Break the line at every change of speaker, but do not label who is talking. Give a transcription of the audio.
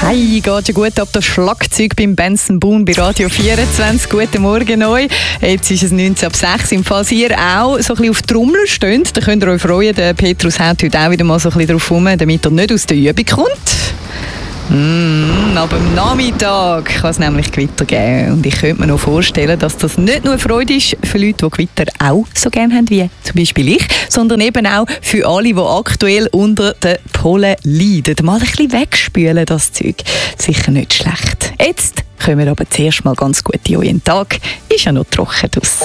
Hey, geht ja gut ab das Schlagzeug beim Benson Boone bei Radio 24. Guten Morgen euch. Jetzt ist es 19 ab 6. Im Fall ihr auch so ein bisschen auf die Trommel steht, dann könnt ihr euch freuen. Der Petrus haut heute auch wieder mal so ein bisschen drauf rum, damit er nicht aus der Übung kommt. Aber am Nachmittag kann es nämlich Gewitter geben. Und ich könnte mir noch vorstellen, dass das nicht nur eine Freude ist für Leute, die Gewitter auch so gerne haben, wie zum Beispiel ich, sondern eben auch für alle, die aktuell unter den Pollen leiden. Mal ein bisschen wegspülen, das Zeug. Sicher nicht schlecht. Jetzt kommen wir aber zuerst mal ganz gut in euren Tag. Ist ja noch trocken draussen.